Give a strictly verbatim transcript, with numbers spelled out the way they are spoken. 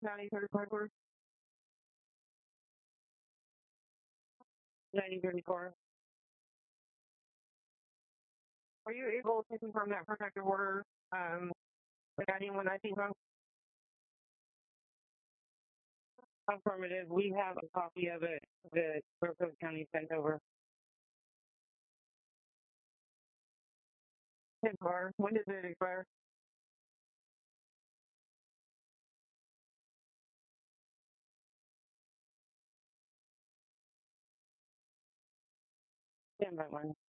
County certified order? nineteen thirty-four. Are you able to confirm that protective order um, regarding one nineteen wrong? Affirmative. We have a copy of it that Fairfield County sent over. ten four. When does it expire? ten by one.